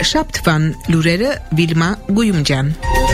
շաբթվան լուրերը Վիլմա Գույումջան։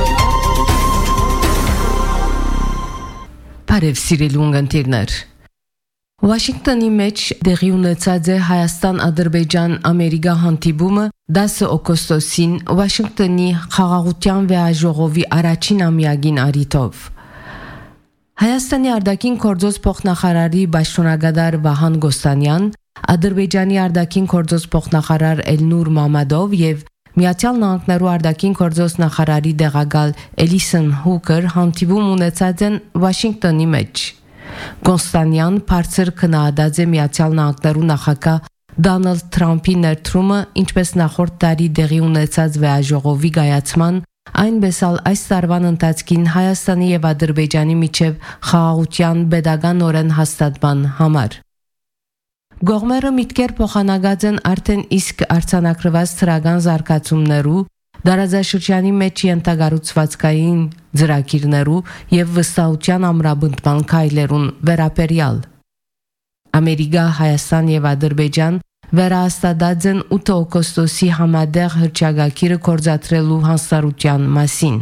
Բարև սիրելի ունգընտիրներ։ Վաշինգտոնի մեջ դեղի ունեցած է Հայաստան-Ադրբեջան-Ամերիկա հանդիպումը 10 օգոստոսին Վաշինգտոնի խաղաղության վեաժողովի առաջին ամյակին առիթով։ Հայաստանի արտաքին գործոս փոխնախարարի պաշտոնագետար Վահան Գոստանյան, Ադրբեջանի արտաքին գործոս փոխնախարար Էլնուր Մամադով եւ Միացյալ Նահանգներու արտաքին գործոս նախարարի դեղակալ Էլիսոն Հուկեր հանդիպում ունեցած են Վաշինգտոնի մեջ։ Գոստանյան բարձր քննադատած է Միացյալ Նահանգներու նախագահ Դոնալդ Թրամփի ներդրումը, ինչպես նախորդ տարի դեղի ունեցած վեաժողովի գայացման, այնպես էլ այս տարվան ընթացքին Հայաստանի եւ Ադրբեջանի միջև խաղաղության pedagogan հաստատման համար։ Գողմերը միտքեր փոխանակած են արդեն իսկ արձանագրված ծրական զարգացումներու, դարաձաշրջանի մեջ ենթագառուցվածքային ծրագիրներու եւ վստահության ամրապնդման քայլերուն վերաբերյալ։ Ամերիկա, Հայաստան եւ Ադրբեջան վերահաստատած են 8 օգոստոսի համադեղ հռչակագիրը կորզատրելու հանձնարարության մասին։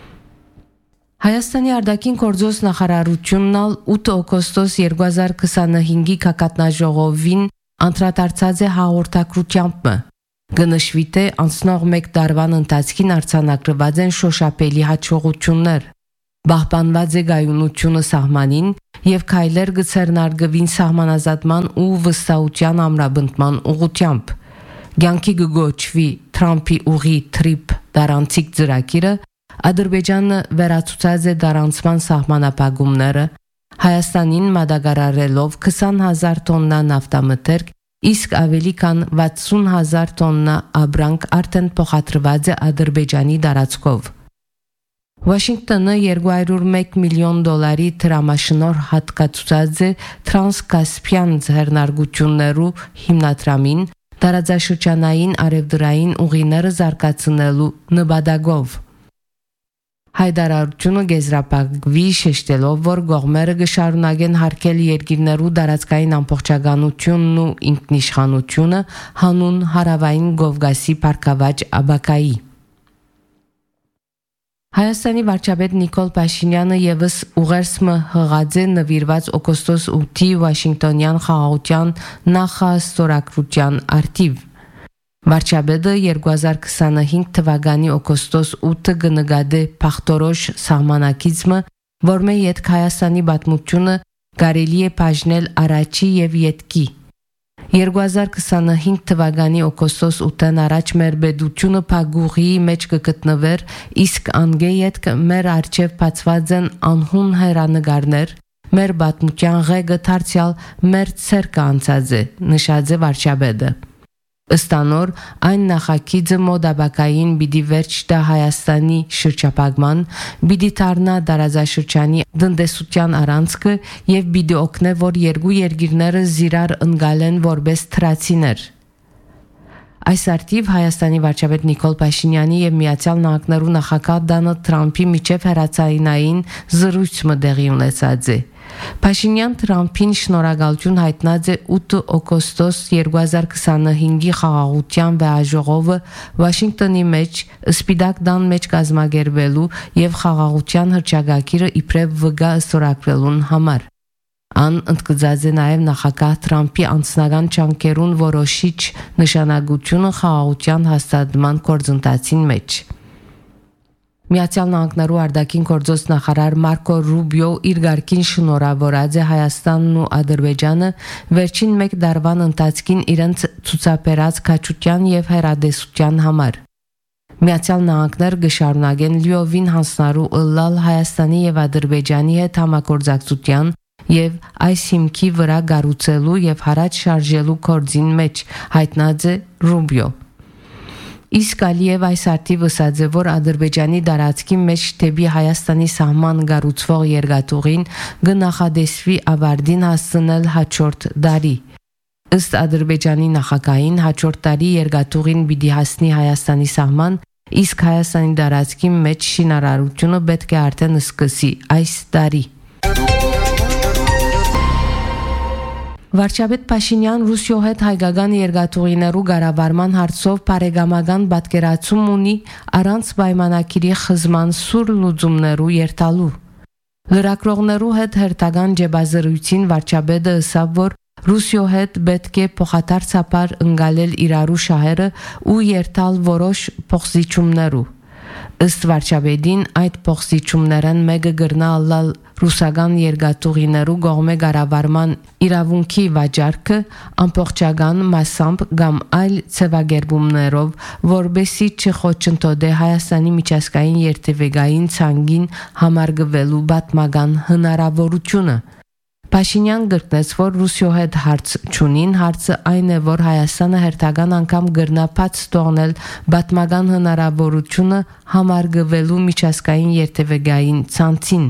Հայաստանի արտաքին գործոս նախարարությունն 8 օգոստոս 2025-ի կակատնաժողովին անդրադարձած է հաղորդակցությամբ։ Գնշվի թե անցնող մեկ տարվան ընթացքին արձանագրված են շոշափելի հաջողություններ։ Պահպանված է գայունությունը սահմանին եւ քայլեր գցերնարգվին սահմանազատման ու վստահության ամրապնդման ուղղությամբ։ Գյանքի գոչվի Թրամփի ուղի թրիփ դարանցիկ ծրագիրը Ադրբեջանը վերացուցած է դարանցման սահմանապահումները, Հայաստանին մատակարարելով 20,000 տոննա նավթամթերք, իսկ ավելի քան 60,000 տոննա աբրանք արդեն փոխադրված է Ադրբեջանի տարածքով։ Վաշինգտոնը $201 միլիոն տրամաշնոր հատկացուցած է Տրանսկասպիան ձեռնարկություններու հիմնադրամին տարածաշրջանային արևդրային ուղիները զարգացնելու նպատակով։ Հայտարարությունը գեզրափակվի շեշտելով, որ կողմերը կշարունակեն հարգել երկիրներու տարածքային ամբողջականությունն ու ինքնիշխանությունը հանուն հարավային Կովկասի բարգավաճ աբակայի։ Հայաստանի վարչապետ Նիկոլ Փաշինյանը եւս ուղերձը հղած է նվիրված օգոստոս 8-ի Վաշինգտոնյան խաղաղության նախաստորագրության արդիվ։ Վարչապետը 2025 թվականի օգոստոս 8-ը կնկատի փախտորոշ սահմանակիցը, որմե յետք Հայաստանի պատմությունը կարելի է բաժնել առաջի եւ յետքի։ 2025 թվականի օգոստոս 8-ն առաջ մեր պետությունը փագուղի մեջ կգտնվեր, իսկ անգե յետք մեր արչեւ բացված են անհուն հերանեկարներ, մեր պատմության ղեկը դարձյալ մեր ցերկը անցած է, նշած է վարչապետը։ Ըստանոր այն նախագիծը մոդաբակային պիտի վերջ տա Հայաստանի շրջապագման, պիտի դառնա տարածաշրջանի տնտեսության առանցքը եւ պիտի օգնե, որ երկու երկիրները զիրար ընկալեն որպես թրացիներ։ Այս արդիվ Հայաստանի վարչապետ Նիկոլ Փաշինյանի եւ Միացյալ Նահանգներու նախագահ Դոնալդ Թրամփի միջև հեռացայինային զրույցը տեղի ունեցած է։ Փաշինյան Թրամփին շնորհակալություն հայտնած է 8 օգոստոս 2025-ի խաղաղության վեաժողովը Վաշինգտոնի մեջ Սպիտակ տան մեջ կազմակերպելու եւ խաղաղության հռչակագիրը իբրև վգա ստորագրելուն համար։ Ան ընդգծած է նաեւ նախագահ Թրամփի անձնական ջանքերուն որոշիչ նշանակությունը խաղաղության հաստատման գործընթացին մեջ։ Միացյալ Նահանգներու արտաքին գործոս նախարար Մարկո Ռուբիո իր ղարքին շնորհավորած է Հայաստանն ու Ադրբեջանը վերջին մեկ տարվան ընթացքին իրենց ցուցաբերած քաջության եւ հերադեսության համար։ Միացյալ Նահանգներ կշարունակեն լիովին հանձնարարու ըլլալ Հայաստանի եւ Ադրբեջանի հետ համագործակցության եւ այս հիմքի վրա գառուցելու եւ հարաճ շարժելու գործին մեջ, հայտնած է Ռուբիո։ Իսկ Ալիև այս արդիվ ըսած է, որ Ադրբեջանի տարածքի մեջ դեպի Հայաստանի սահման գառուցվող երկաթուղին կնախադեсվի ավարտին հասցնել հաջորդ տարի։ Ըստ Ադրբեջանի նախագահին հաջորդ տարի երկաթուղին պիտի հասնի Հայաստանի սահման, իսկ Հայաստանի տարածքի մեջ շինարարությունը պետք է արդեն սկսի այս տարի։ Վարչապետ Փաշինյան Ռուսիո հետ հայկական երկաթուղիներու ղարավարման հարցով բարեկամական պատկերացում ունի առանց պայմանակիրի խզման սուր լուծումներու երթալու։ Լրագրողներու հետ հերթական ջեբազրույցին վարչապետը ասավ, որ Ռուսիո հետ պետք է փոխադարձաբար ընկալել իրարու շահերը ու երթալ որոշ փոխզիջումներու։ Ըստ վարչապետին այդ փոխզիջումներն մեկը գրնա ալալ ռուսական երկաթուղիներու կողմէ ղարավարման իրավունքի վաճառքը ամբողջական մասամբ կամ այլ ցավագերբումներով, որբեսի չխոչընդոտե Հայաստանի միջազգային երթևեկային ցանկին համարգվելու պատմական հնարավորությունը։ Փաշինյան գրկնեց, որ Ռուսիո հետ հարց չունին, հարցը այն է, որ Հայաստանը հերթական անգամ գրնապած թողնել պատմական հնարավորությունը համարգվելու միջազգային երթևեկային ցանցին։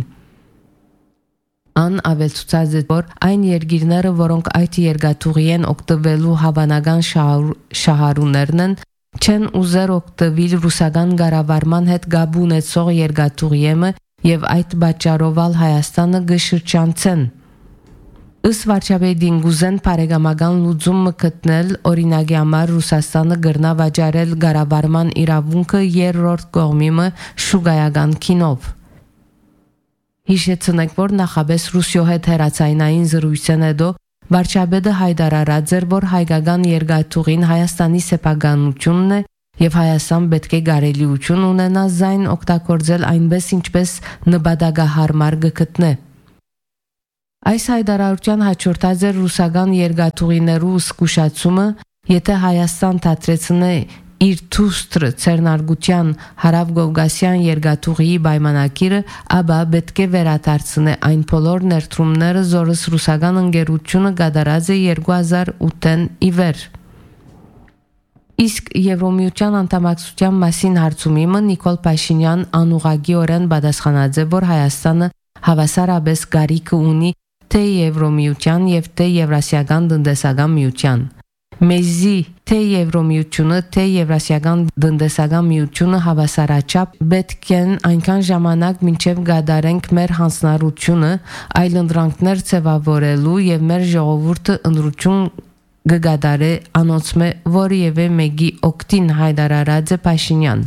Ան ավելցուցած է, որ այն երկիրները, որոնք այդ երկաթուղի են օգտվելու հավանական շահառուներն են, չեն ուզեր օգտվել ռուսական ղարավարման հետ գաբ ունեցող երկաթուղիեմը եւ այդ պատճառով Հայաստանը գշրջանցեն։ Ըստ վարչապետին գուզեն բարեկամական լուծում գտնել օրինակի համար Ռուսաստանը գրնա վաճառել ղարավարման իրավունքը երրորդ կողմի շուգայական քինով։ Հիշեցնենք, որ նախաբես Ռուսիո հետ հերացայնային զրույցեն հետո վարչապետը հայտարարած էր, որ հայկական երկաթուղին Հայաստանի սեփականությունն է եւ Հայաստան պետք է գարելիություն ունենա զայն օգտագործել այնպես ինչպես նպատակահարմար գտնե։ Այս հայտարարության հաջորդած էր ռուսական երկաթուղիներու զգուշացումը, եթե Հայաստան դադրեցնե իր թուստր ցերնարգության հարավկովկասյան երկաթուղիի պայմանակիրը, ապա պետք է վերադարձնե այն բոլոր ներդրումները, որոնց ռուսական ընկերությունը կատարած է 2008-ին ի վեր։ Իսկ Եվրոմիության անդամակցության մասին հարցումիմը Նիկոլ Փաշինյան անուղղակիորեն պատասխանած է, որ Հայաստանը հավասարապես գարիք ունի թե Եվրոմիության եւ թե Եվրասիական տնտեսական միության։ Մեզի թե Եվրոմիությունը, թե Եվրասիական տնտեսական միությունը հավասարաչափ պետք են այնքան ժամանակ մինչև գադարենք մեր հանձնառությունը այլ ընդրանքներ ձևավորելու եւ մեր ժողովուրդը ընդրություն գդարե անոնցմե որևէ մեկի օկտին հայտարարած է Փաշինյան։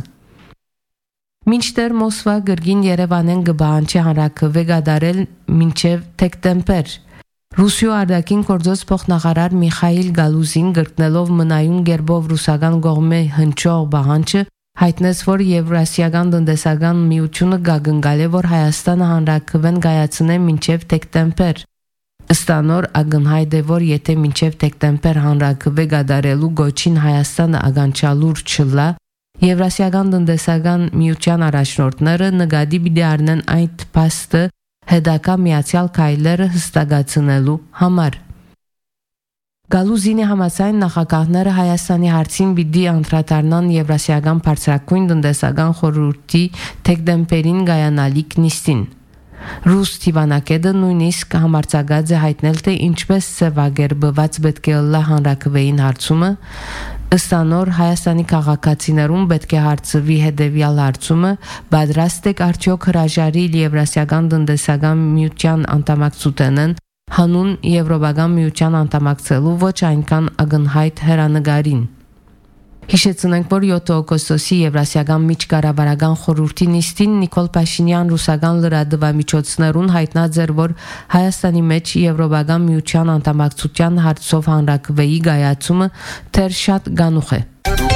Մինչդեռ Մոսկվա գրգին Երևանեն գբանչի հանրակրվե գադարել մինչև դեկտեմբեր։ Ռուսիո արտաքին գործոց փոխնախարար Միխայիլ Գալուզին գրկնելով մնայուն գերբով ռուսական կողմէ հնչող բանջը հայտնեց, որ Եվրասիական տնտեսական միությունը գագնգալ է, որ Հայաստանը հանրակրվեն գայացնե մինչև դեկտեմբեր։ Ըստանոր ագնհայտ է, որ եթե մինչև դեկտեմբեր հանրակրվե գադարելու գոչին Հայաստանը ագանչալուր չլա, Եվրասիական տնտեսական միության առաջնորդները նկատի պիտի առնեն այդ փաստը հետագա միացյալ քայլերը հստակացնելու համար։ Գալուզինի համաձայն նախագահները Հայաստանի հարցին պիտի անդրադառնան Եվրասիական բարձրագույն տնտեսական խորհրդի դեկտեմբերին գայանալիք նիստին։ Ռուս դիվանագետը նույնիսկ համարձակած է հայտնել, թե ինչպես սևագերբված պետք է լա հանրակրվեին հարցումը։ Ըստանոր Հայաստանի քաղաքացիներուն պետք է հարցվի հետևյալ հարցումը. պատրաստ եք արդյոք հրաժարիլ Եվրասիական տնտեսական միության անդամակցութենեն հանուն Եվրոպական միության անդամակցելու ոչ այնքան ակնհայտ հեռանկարին։ Հիշեցնենք, որ 7 օգոստոսի Եվրասիական միջկառավարական խորհրդի նիստին Նիկոլ Փաշինյան ռուսական լրատվամիջոցներուն հայտնած էր, որ Հայաստանի մեջ Եվրոպական միության անդամակցության հարցով հանրակրվեի գայացումը դեռ շատ գանուխ է։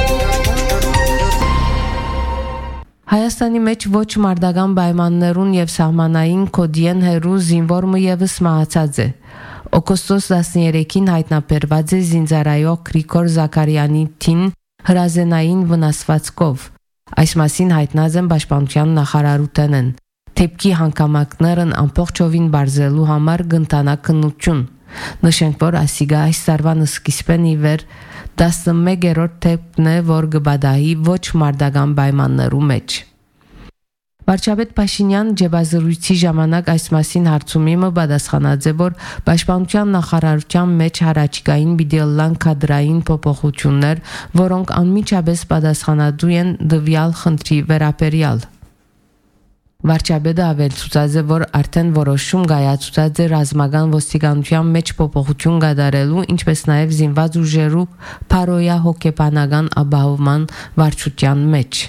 Հայաստանի մեջ ոչ մարտական պայմաններուն եւ սահմանային կոդիեն հերու զինվորը եւս մահացած է։ Օգոստոս 13-ին հայտնաբերված է զինծառայող Գրիգոր Զաքարյանի թին հրազենային վնասվածքով։ Այս մասին հայտնած են պաշտպանության նախարարութենեն։ Թեփքի հանգամանքներն ամբողջովին բարձելու համար գնտանա քննություն։ Նշենք, որ ասիգա այս տարվան սկիզբեն ի վեր 11-րդ թեփքն է, որ գբադահի ոչ մարտական պայմաններու մեջ։ Վարչապետ Փաշինյան ջեբազրույցի ժամանակ այս մասին հարցումիմը պատասխանած է, որ պաշտպանության նախարարության մեջ հարաճկային բիդելլան կադրային փոփոխություններ, որոնք անմիջապես պատասխանատու են դվյալ խնդրի վերաբերյալ։ Վարչապետը ավելցուցած է, որ արդեն որոշում կայացուցած է ռազմական ոստիկանության մեջ փոփոխություն կատարելու, ինչպես նաև զինված ուժերու փարոյա հոգեբանական ապահովման վարչության մեջ։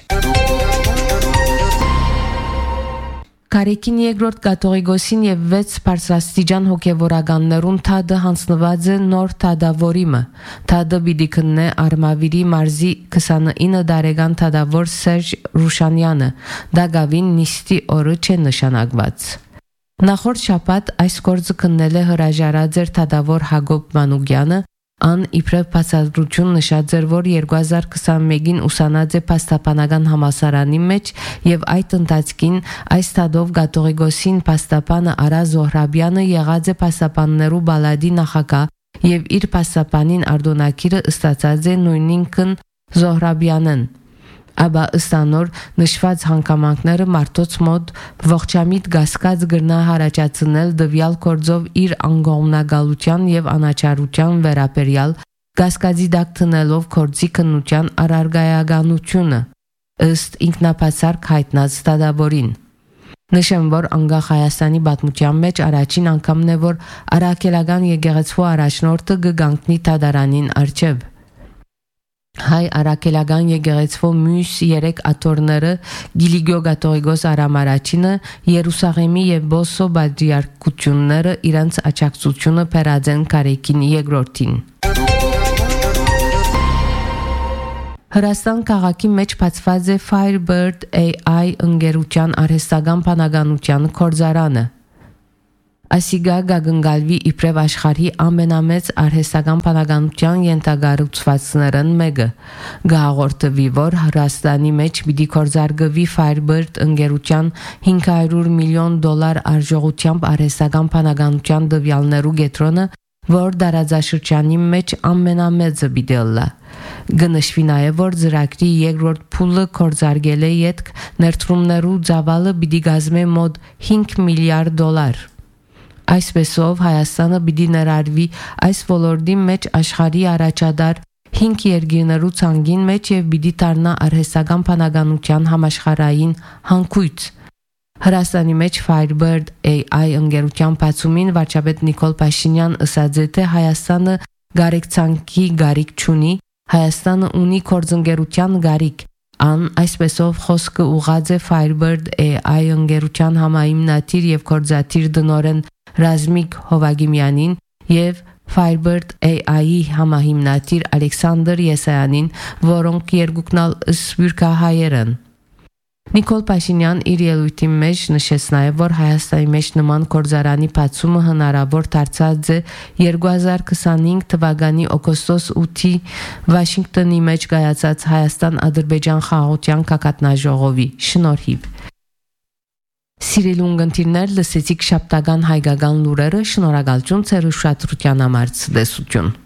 Կարեկին երկրորդ կաթողիկոսին եւ 6 բարձրաստիճան հոգեվորականներուն թադը հանձնված է նոր թադավորիմը։ Թադը պիտի քննե Արմավիրի մարզի 29 տարեկան թադավոր Սերժ Ռուշանյանը։ Դա գավին նիստի օրը չէ նշանակված։ Նախորդ շաբաթ այս գործը քննել է հրաժարաձեր թադավոր Հակոբ Մանուկյանը, ան իբրև բացատրություն նշած էր, որ 2021-ին ուսանած է փաստաբանական համալսարանի մեջ եւ այդ ընթացքին այս թադով կաթողիկոսին փաստաբանը Արա Զոհրաբյանը եղած է փաստաբաններու բալադի նախագահ եւ իր փաստաբանին արտոնակիրը ստացած է նույնինքն Զոհրաբյանն։ Աբա ըստանոր նշված հանգամանքները մարդոց մոտ ողջամիտ գասկած գրնա հարաճացնել դվյալ կորձով իր անգողմնագալության եւ անաչարության վերաբերյալ գասկածի դակ տնելով կորձի քննության առարգայականությունը ըստ ինքնապատասխան հայտնած ստադավորին։ Նշեմ, որ անկախ Հայաստանի պատմության մեջ առաջին անգամն է, որ արաքելական եկեղեցու առաջնորդը կգանքնի թադարանին առջև։ Հայ արաքելական եկեղեցու մյուս 3 աթոռները Գիլիգիո կաթողիկոս Արամ Արաչինը, Երուսաղեմի եւ Բոսո բադրիարքությունները իրանց աջակցությունը փերած են Կարեկին երկրորդին։ Հրաստան քաղաքի մեջ բացված է Firebird AI ընկերության արհեստական բանականության կորձարանը։ Ասիգա գագնգալվի իբրև աշխարհի ամենամեծ արհեստական բանականության ենթակառուցվածքներն մեկը։ Գաղորդվի, որ Հրաստանի մեջ պիտի կորձարկվի Firebird ընկերության $500 միլիոն արժողությամբ արհեստական բանականության դվյալներու կետրոնը, որ դարաձաշրջանի մեջ ամենամեծը պիտի լա։ Գնշվի նաև, որ ծրագրի երկրորդ փուլը կորձարկել է յետք ներդրումներու ծավալը պիտի կազմի մոտ $5 միլիարդ։ Այսպեսով Հայաստանը պիտի ներառվի այս ոլորտի մեջ աշխարհի առաջադար 5 երկրներու ցանկին մեջ եւ պիտի դառնա արհեստական բանականության համաշխարհային հանգույց։ Հրաստանի մեջ Firebird AI ընկերության բացումին վարչապետ Նիկոլ Փաշինյան ասաց, թե Հայաստանը գարեկցանքի գարիք չունի, Հայաստանը ունի կորձընկերության գարիք։ Ան այսպեսով խոսքը ուղղած է Firebird AI ընկերության համահիմնադիր եւ կորձատիր դնորեն Ռազմիկ Հովագիմյանին եւ Firebird AI-ի համահիմնադիր Ալեքսանդր Եսայանին, որոնք երկուքնալ սփյուռքահայեր են։ Նիկոլ Փաշինյան իր ելույթի մեջ նշեց նաև, որ Հայաստանի մեջ նման կորձարանի բացումը հնարավոր դարձած է 2025 թվականի օգոստոս 8-ի Վաշինգտոնի մեջ կայացած Հայաստան-Ադրբեջան խաղաղության գագաթնաժողովի շնորհիվ։ Սիրելի ունգընտիրներ, լսեցիք շաբթական հայկական լուրերը, շնորհակալություն ձեր ուշադրության համար, ցտեսություն։